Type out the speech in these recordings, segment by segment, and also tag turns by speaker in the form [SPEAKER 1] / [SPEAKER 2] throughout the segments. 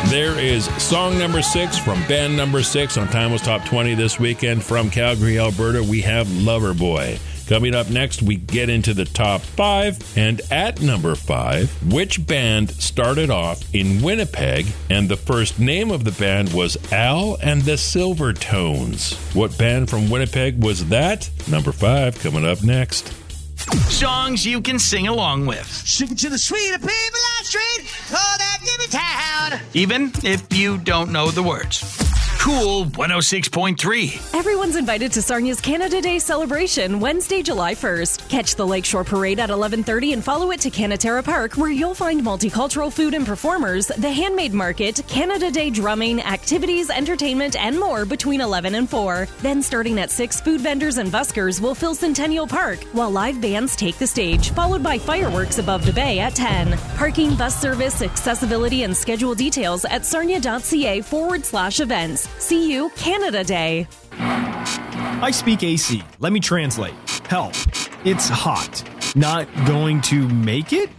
[SPEAKER 1] There is song number 6 from band number 6 on Time Was Top 20 this weekend from Calgary, Alberta. We have Loverboy. Coming up next, we get into the top 5. And at number 5, which band started off in Winnipeg? And the first name of the band was Al and the Silvertones. What band from Winnipeg was that? Number 5 coming up next.
[SPEAKER 2] Songs you can sing along with.
[SPEAKER 3] Ship it to the sweet people on street. Oh, that give me town.
[SPEAKER 2] Even if you don't know the words. Cool 106.3.
[SPEAKER 4] Everyone's invited to Sarnia's Canada Day celebration Wednesday, July 1st. Catch the Lakeshore Parade at 11:30 and follow it to Canatera Park, where you'll find multicultural food and performers, the Handmade Market, Canada Day drumming, activities, entertainment, and more between 11 and 4. Then starting at 6, food vendors and buskers will fill Centennial Park, while live bands take the stage, followed by fireworks above the bay at 10. Parking, bus service, accessibility, and schedule details at sarnia.ca/events. See you Canada Day.
[SPEAKER 5] I speak AC. Let me translate. Help. It's hot. Not going to make it?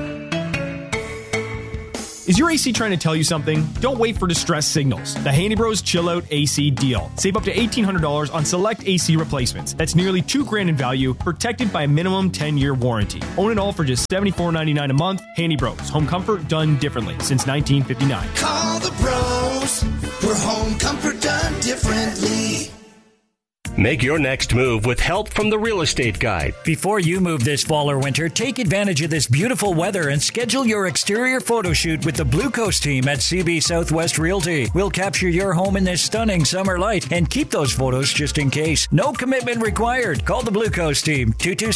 [SPEAKER 5] Is your AC trying to tell you something? Don't wait for distress signals. The Handy Bros Chill Out AC deal. Save up to $1,800 on select AC replacements. That's nearly $2,000 in value, protected by a minimum 10-year warranty. Own it all for just $74.99 a month. Handy Bros. Home comfort done differently since 1959.
[SPEAKER 3] Call the bros. For home comfort done differently.
[SPEAKER 6] Make your next move with help from the Real Estate Guide.
[SPEAKER 7] Before you move this fall or winter, take advantage of this beautiful weather and schedule your exterior photo shoot with the Blue Coast team at CB Southwest Realty. We'll capture your home in this stunning summer light and keep those photos just in case. No commitment required. Call the Blue Coast team,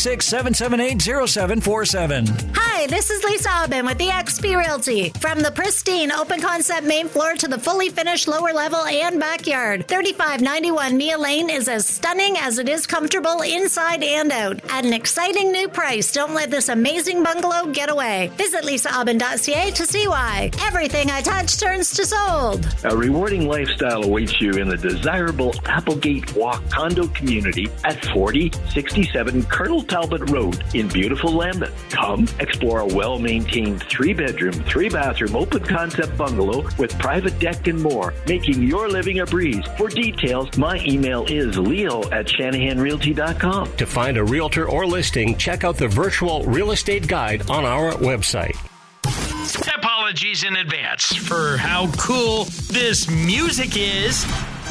[SPEAKER 7] 226-778-0747.
[SPEAKER 8] Hi, this is Lisa Aubin with the XP Realty. From the pristine open concept main floor to the fully finished lower level and backyard, 3591 Mia Lane is as stunning as it is comfortable inside and out. At an exciting new price, don't let this amazing bungalow get away. Visit lisaaubin.ca to see why. Everything I touch turns to sold.
[SPEAKER 9] A rewarding lifestyle awaits you in the desirable Applegate Walk condo community at 4067 Colonel Talbot Road in beautiful Lambeth. Come explore a well-maintained 3-bedroom, 3-bathroom open concept bungalow with private deck and more, making your living a breeze. For details, my email is leo@shanahanrealty.com.
[SPEAKER 6] To find a realtor or listing, check out the virtual real estate guide on our website.
[SPEAKER 2] Apologies in advance for how cool this music is.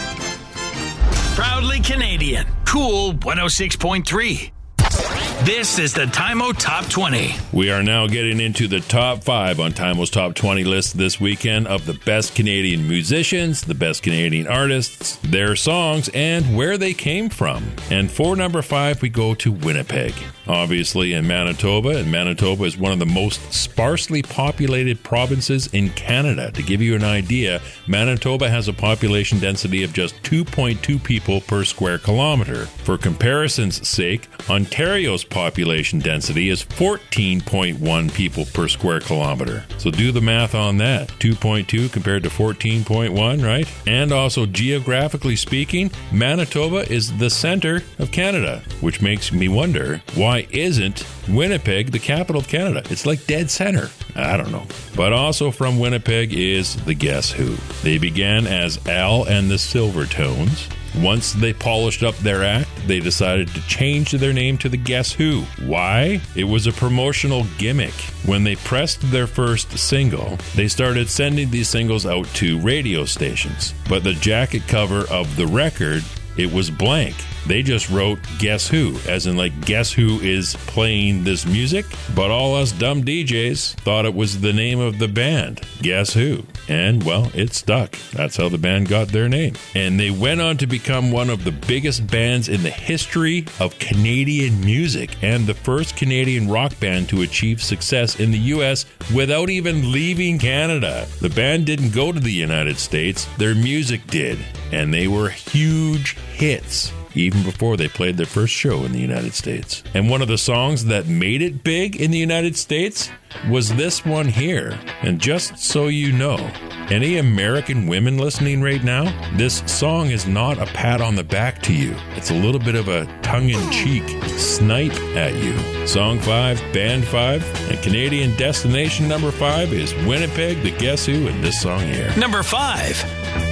[SPEAKER 2] Proudly Canadian. Cool 106.3. This is the Time-O Top 20.
[SPEAKER 1] We are now getting into the top 5 on Time-O's Top 20 list this weekend of the best Canadian musicians, the best Canadian artists, their songs, and where they came from. And for number 5, we go to Winnipeg. Obviously in Manitoba, and Manitoba is one of the most sparsely populated provinces in Canada. To give you an idea, Manitoba has a population density of just 2.2 people per square kilometer. For comparison's sake, Ontario's population density is 14.1 people per square kilometer. So do the math on that. 2.2 compared to 14.1, right? And also, geographically speaking, Manitoba is the center of Canada, which makes me wonder, why isn't Winnipeg the capital of Canada? It's like dead center. I don't know. But also from Winnipeg is the Guess Who. They began as Al and the Silvertones. Once they polished up their act, they decided to change their name to the Guess Who. Why? It was a promotional gimmick. When they pressed their first single, they started sending these singles out to radio stations. But the jacket cover of the record, it was blank. They just wrote Guess Who, as in like, guess who is playing this music? But all us dumb DJs thought it was the name of the band, Guess Who. And, well, it stuck. That's how the band got their name. And they went on to become one of the biggest bands in the history of Canadian music, and the first Canadian rock band to achieve success in the U.S. without even leaving Canada. The band didn't go to the United States, their music did, and they were huge hits. even before they played their first show in the United States. And one of the songs that made it big in the United States was this one here. And just so you know, any American women listening right now, this song is not a pat on the back to you. It's a little bit of a tongue-in-cheek snipe at you. Song 5, Band 5, and Canadian destination number 5 is Winnipeg, the Guess Who, and this song here.
[SPEAKER 2] Number 5.